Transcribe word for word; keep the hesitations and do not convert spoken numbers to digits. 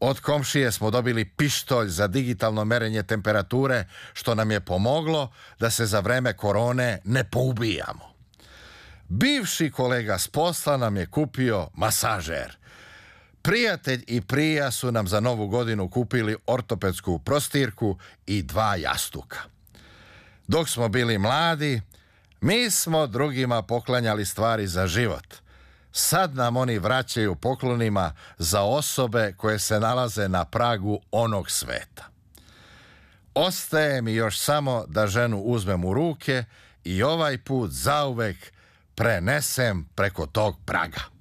Od komšije smo dobili pištolj za digitalno merenje temperature, što nam je pomoglo da se za vreme korone ne poubijamo. Bivši kolega s posla nam je kupio masažer. Prijatelj i prija su nam za novu godinu kupili ortopedsku prostirku i dva jastuka. Dok smo bili mladi, mi smo drugima poklanjali stvari za život. Sad nam oni vraćaju poklonima za osobe koje se nalaze na pragu onog sveta. Ostaje mi još samo da ženu uzmem u ruke i ovaj put zauvek prenesem preko tog praga.